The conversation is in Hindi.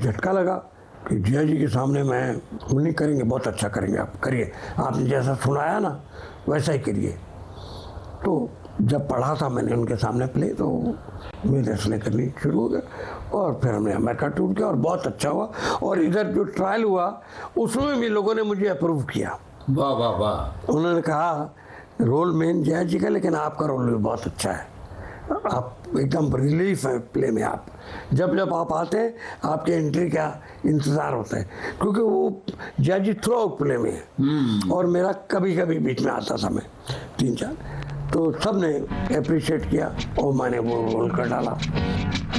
झटका लगा कि जया जी के सामने मैं नहीं करेंगे, बहुत अच्छा करेंगे, आप करिए, आपने जैसा सुनाया ना वैसा ही करिए। तो जब पढ़ा था मैंने उनके सामने प्ले तो मेरे असले करनी शुरू हो गया और फिर हमने अमेरिका टूर किया और बहुत अच्छा हुआ। और इधर जो ट्रायल हुआ उसमें भी लोगों ने मुझे अप्रूव किया। वाह वाह वाह। उन्होंने कहा रोल मेन जया जी का, लेकिन आपका रोल भी बहुत अच्छा है, आप एकदम रिलीफ है प्ले में। आप जब जब आप आते हैं आपके एंट्री का इंतज़ार होता है, क्योंकि वो जया जी थ्रू आउट प्ले में है और मेरा कभी कभी बीच में आता था, मैं 3-4, तो सब ने अप्रिशिएट किया और मैंने वो रोल कर डाला।